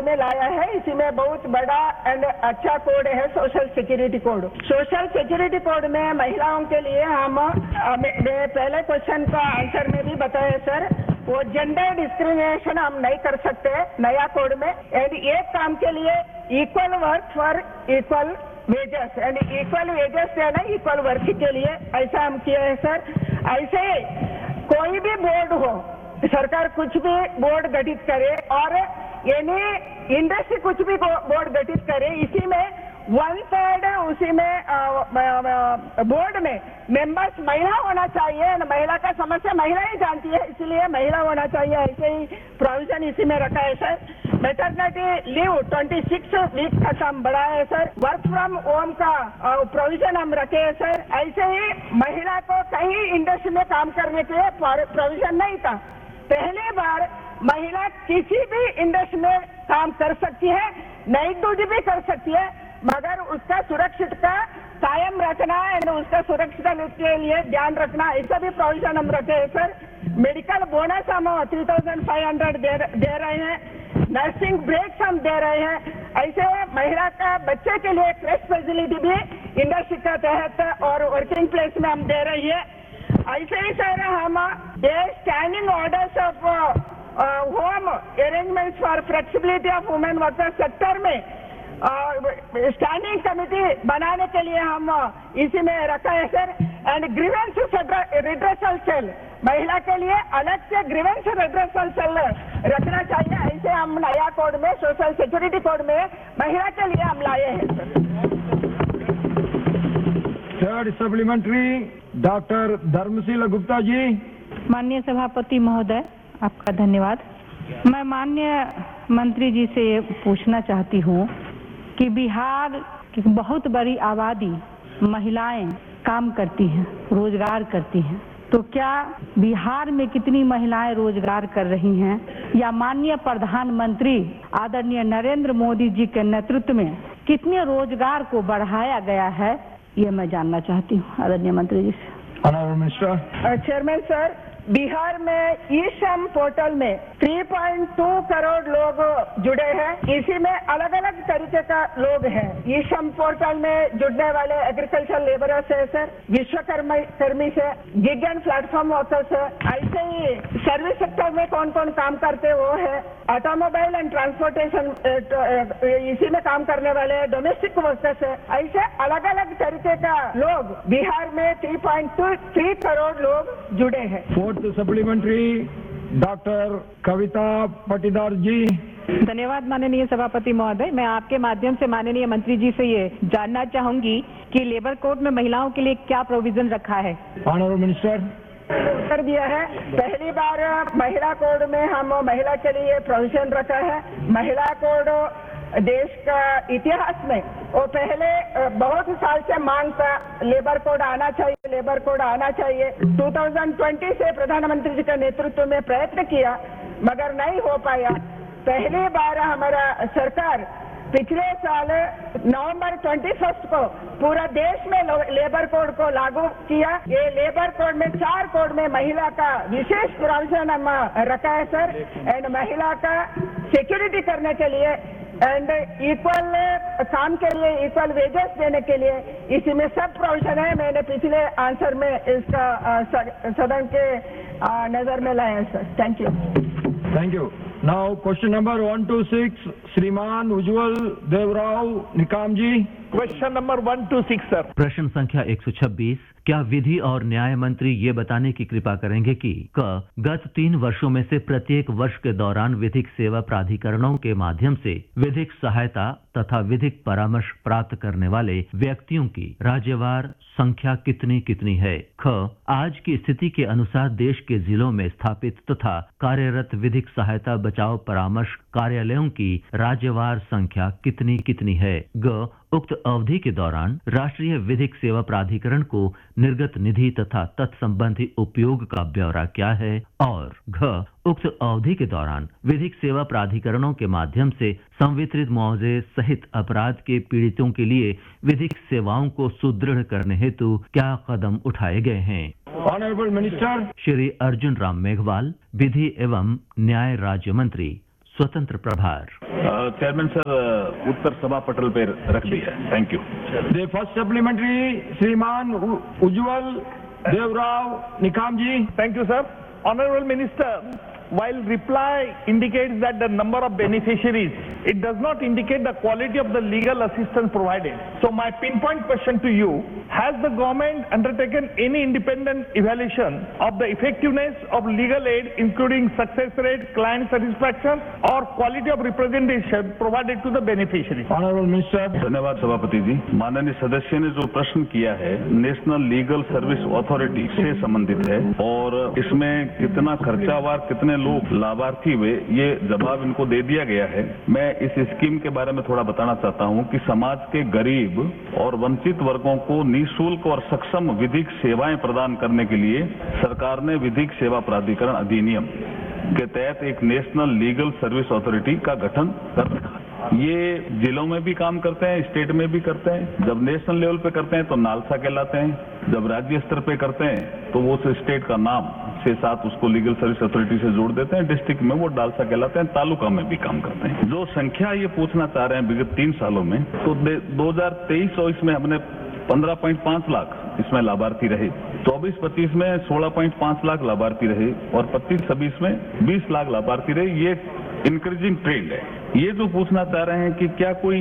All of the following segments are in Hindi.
में लाया है। इसी में बहुत बड़ा एंड अच्छा कोड है social security code. Social security code में महिलाओं के लिए हम पहले क्वेश्चन का आंसर में भी बताया सर, वो जेंडर डिस्क्रिमिनेशन हम नहीं कर सकते नया कोड में। एंड एक काम के लिए equal work for equal wages and equal wages देना इक्वल वर्क के लिए, ऐसा हम किए हैं सर। ऐसे ही कोई भी बोर्ड हो, सरकार कुछ भी बोर्ड गठित करे और यानी इंडस्ट्री कुछ भी बोर्ड गठित करे, इसी में 1/3 उसी में बोर्ड में मेंबर्स महिला होना चाहिए। महिला का समस्या महिला ही जानती है, इसलिए महिला होना चाहिए। ऐसे ही प्रोविजन इसी में रखा है सर। मैटरनिटी लीव 26 वीक तक हम बढ़ाया है सर। वर्क फ्रॉम होम का प्रोविजन हम रखे हैं सर। ऐसे ही महिला को कहीं इंडस्ट्री में काम करने के लिए प्रोविजन नहीं था। पहली बार महिला किसी भी इंडस्ट्री में काम कर सकती है, नाइट ड्यूटी भी कर सकती है, मगर उसका सुरक्षित का कायम रखना है, उसका सुरक्षित के लिए ध्यान रखना, ऐसा भी प्रोविजन हम रखे हैं सर। मेडिकल बोनस हम 3500 दे रहे हैं, नर्सिंग ब्रेक्स हम दे रहे हैं। ऐसे महिला का बच्चे के लिए क्रेश फैसिलिटी भी इंडस्ट्री के तहत और वर्किंग प्लेस में हम दे रही है। ऐसे ही सर हम ये standing orders of home arrangements for flexibility of women workers sector में स्टैंडिंग कमेटी बनाने के लिए हम इसी में रखा है sir. And grievance redressal cell, महिला के लिए अलग से ग्रीवेंस रिड्रेसल सेल रखना चाहिए। ऐसे हम नया कोड में सोशल सिक्योरिटी कोड में महिला के लिए हम लाए हैं sir. Third supplementary doctor Dharmshila Gupta ji. माननीय सभापति महोदय, आपका धन्यवाद। मैं माननीय मंत्री जी से ये पूछना चाहती हूँ कि बिहार की बहुत बड़ी आबादी महिलाएं काम करती हैं, रोजगार करती हैं, तो क्या बिहार में कितनी महिलाएं रोजगार कर रही हैं, या माननीय प्रधानमंत्री आदरणीय नरेंद्र मोदी जी के नेतृत्व में कितने रोजगार को बढ़ाया गया है, ये मैं जानना चाहती हूँ आदरणीय मंत्री जी से। Honourable minister. Chairman sir, Bihar में ई श्रम पोर्टल में 3.2 करोड़ लोग जुड़े हैं। इसी में अलग अलग तरीके का लोग हैं। ई श्रम पोर्टल में जुड़ने वाले एग्रीकल्चर लेबरर्स है सर, विश्वकर्मी से, गिग एंड प्लेटफॉर्म वर्कर्स है। ऐसे ही सर्विस सेक्टर में कौन कौन काम करते वो है, ऑटोमोबाइल एंड ट्रांसपोर्टेशन इसी में काम करने वाले डोमेस्टिक वर्कर्स है। ऐसे अलग अलग तरीके का लोग बिहार में 3.3 करोड़ लोग जुड़े हैं। फोर्थ सप्लीमेंट्री डॉक्टर कविता पाटीदार जी। धन्यवाद माननीय सभापति महोदय। मैं आपके माध्यम से माननीय मंत्री जी से ये जानना चाहूंगी कि लेबर कोड में महिलाओं के लिए क्या प्रोविजन रखा है। Honourable minister. उत्तर दिया है। पहली बार महिला कोड में हम महिला के लिए प्रोविजन रखा है। महिला कोड देश का इतिहास में वो पहले बहुत साल से मांग था, लेबर कोड आना चाहिए, लेबर कोड आना चाहिए। 2020 से प्रधानमंत्री जी के नेतृत्व में प्रयत्न किया, मगर नहीं हो पाया। पहली बार हमारा सरकार पिछले साल नवंबर 21 को पूरा देश में लेबर कोड को लागू किया। ये लेबर कोड में 4 कोड में महिला का विशेष प्रोविजन हम रखा है सर। एंड महिला का सिक्योरिटी करने के लिए एंड इक्वल काम के लिए इक्वल वेजेस देने के लिए इसी में सब प्रोविजन है। मैंने पिछले आंसर में इसका सदन के नजर में लाया है sir. Thank you. Thank you. Now question number 1 to 6 श्रीमान उज्जवल देवराव निकाम जी। Question number 1 to 6 sir. प्रश्न संख्या 126। क्या विधि और न्याय मंत्री ये बताने की कृपा करेंगे कि गत 3 वर्षों में से प्रत्येक वर्ष के दौरान विधिक सेवा प्राधिकरणों के माध्यम से विधिक सहायता तथा विधिक परामर्श प्राप्त करने वाले व्यक्तियों की राज्यवार संख्या कितनी है। ख आज की स्थिति के अनुसार देश के जिलों में स्थापित तथा कार्यरत विधिक सहायता बचाव परामर्श कार्यालयों की राज्यवार संख्या कितनी है। ग उक्त अवधि के दौरान राष्ट्रीय विधिक सेवा प्राधिकरण को निर्गत निधि तथा तत्संबंधी उपयोग का ब्यौरा क्या है। और घ उक्त अवधि के दौरान विधिक सेवा प्राधिकरणों के माध्यम से संवितरित मुआवजे सहित अपराध के पीड़ितों के लिए विधिक सेवाओं को सुदृढ़ करने हेतु क्या कदम उठाए गए हैं। Honourable minister. श्री अर्जुन राम मेघवाल, विधि एवं न्याय राज्य मंत्री, स्वतंत्र प्रभार। चेयरमैन सर, उत्तर सभा पटल पे रख दिया है। Thank you. The first supplementary, श्रीमान उज्जवल देवराव निकाम जी। Thank you, sir. Honorable Minister, while reply indicates that the number of beneficiaries, it does not indicate the quality of the legal assistance provided. So my pinpoint question to you, has the government undertaken any independent evaluation of the effectiveness of legal aid, including success rate, client satisfaction, or quality of representation provided to the beneficiaries? Honorable Minister. धन्यवाद सभापति जी। माननीय सदस्य ने जो प्रश्न किया है नेशनल लीगल सर्विस अथॉरिटी से संबंधित है और इसमें कितना खर्चावार कितने लोग लाभार्थी हुए ये जवाब इनको दे दिया गया है। मैं इस स्कीम के बारे में थोड़ा बताना चाहता हूं कि समाज के गरीब और वंचित वर्गों को निःशुल्क और सक्षम विधिक सेवाएं प्रदान करने के लिए सरकार ने विधिक सेवा प्राधिकरण अधिनियम के तहत एक नेशनल लीगल सर्विस अथॉरिटी का गठन कर रखा है। ये जिलों में भी काम करते हैं, स्टेट में भी करते हैं। जब नेशनल लेवल पे करते हैं तो नालसा कहलाते हैं, जब राज्य स्तर पे करते हैं तो वो उस स्टेट का नाम से साथ उसको लीगल सर्विस अथॉरिटी से जोड़ देते हैं। डिस्ट्रिक्ट में वो डालसा कहलाते हैं, तालुका में भी काम करते हैं। जो संख्या ये पूछना चाह रहे हैं विगत 3 सालों में, तो 2023 और इसमें हमने 15.5 लाख इसमें लाभार्थी रहे, 24-25 में 16.5 लाख लाभार्थी रहे और 25-26 में 20 लाख लाभार्थी रहे। ये इंक्रीजिंग ट्रेंड है। ये जो पूछना चाह रहे हैं कि क्या कोई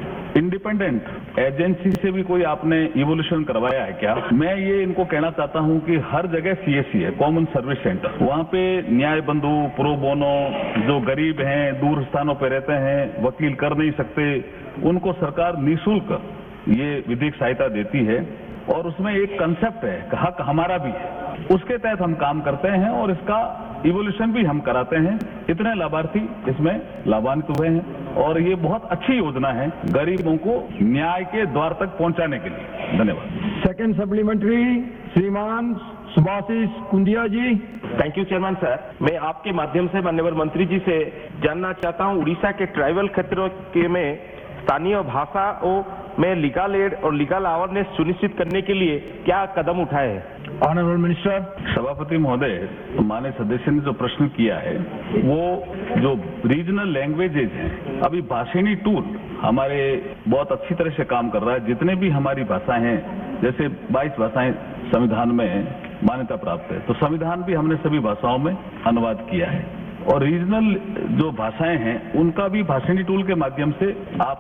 इंडिपेंडेंट एजेंसी से भी कोई आपने इवोल्यूशन करवाया है क्या, मैं ये इनको कहना चाहता हूं कि हर जगह सीएससी है, कॉमन सर्विस सेंटर। वहां पे न्याय बंधु, प्रो बोनो, जो गरीब हैं, दूर स्थानों पे रहते हैं, वकील कर नहीं सकते, उनको सरकार निःशुल्क ये विधिक सहायता देती है और उसमें एक कंसेप्ट है, हक हमारा भी है, उसके तहत हम काम करते हैं और इसका इवोल्यूशन भी हम कराते हैं। इतने लाभार्थी इसमें लाभान्वित हुए हैं और ये बहुत अच्छी योजना है गरीबों को न्याय के द्वार तक पहुंचाने के लिए। धन्यवाद। सेकंड सप्लीमेंट्री, श्रीमान सुभाषिष कुंदिया जी। Thank you chairman sir. मैं आपके माध्यम से माननीय मंत्री जी से जानना चाहता हूं, उड़ीसा के ट्राइबल क्षेत्रों के में स्थानीय भाषाओं में लीगल एड और लीगल अवेयरनेस सुनिश्चित करने के लिए क्या कदम उठाए हैं? Honourable minister. सभापति महोदय, माननीय सदस्य ने जो प्रश्न किया है वो जो रीजनल लैंग्वेजेज हैं, अभी भाषिणी टूल हमारे बहुत अच्छी तरह से काम कर रहा है। जितने भी हमारी भाषाएं हैं, जैसे 22 भाषाएं संविधान में मान्यता प्राप्त है, तो संविधान भी हमने सभी भाषाओं में अनुवाद किया है और रीजनल जो भाषाएं हैं उनका भी भाषिणी टूल के माध्यम से आप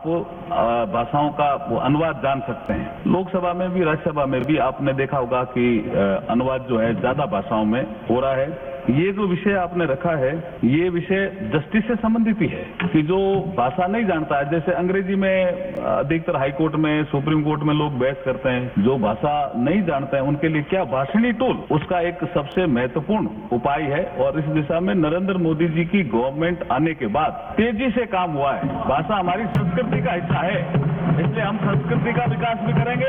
भाषाओं का अनुवाद जान सकते हैं। लोकसभा में भी राज्यसभा में भी आपने देखा होगा कि अनुवाद जो है ज्यादा भाषाओं में हो रहा है। ये जो विषय आपने रखा है ये विषय जस्टिस से संबंधित ही है कि जो भाषा नहीं जानता है, जैसे अंग्रेजी में अधिकतर हाई कोर्ट में, सुप्रीम कोर्ट में लोग बहस करते हैं, जो भाषा नहीं जानते हैं उनके लिए क्या भाषिणी टूल उसका एक सबसे महत्वपूर्ण उपाय है और इस दिशा में नरेंद्र मोदी जी की गवर्नमेंट आने के बाद तेजी से काम हुआ है। भाषा हमारी संस्कृति का हिस्सा है, इसलिए हम संस्कृति का विकास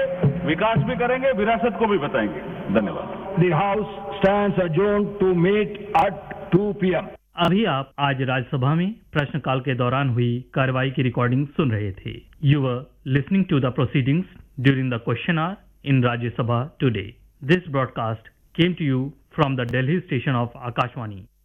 भी करेंगे, विरासत को भी बताएंगे। धन्यवाद। The House stands adjourned to meet at 2 p.m. अभी आप आज राज्यसभा में प्रश्नकाल के दौरान हुई कार्रवाई की रिकॉर्डिंग सुन रहे थे। You were listening to the proceedings during the question our in Rajya Sabha today. This broadcast came to you from the Delhi station of Akashvani.